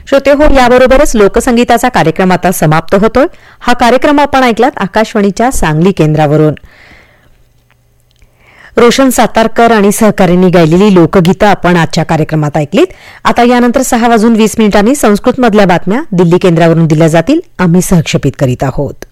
श्रोते हो, याबरोबरच लोकसंगीताचा कार्यक्रम आता समाप्त होतोय. हा कार्यक्रम आपण ऐकलात आकाशवाणीच्या सांगली केंद्रावरून. रोशन सातारकर आणि सहकाऱ्यांनी गायलेली लोकगीतं आपण आजच्या कार्यक्रमात ऐकलीत. आता यानंतर 6:20 संस्कृतमधल्या बातम्या दिल्ली केंद्रावरून दिल्या जातील. आम्ही सहक्षेपित करीत आहोत.